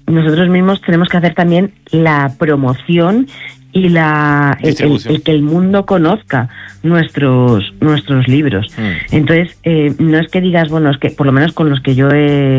nosotros mismos tenemos que hacer también la promoción y el que el mundo conozca nuestros libros. Entonces, no es que digas, bueno, es que por lo menos con los que yo he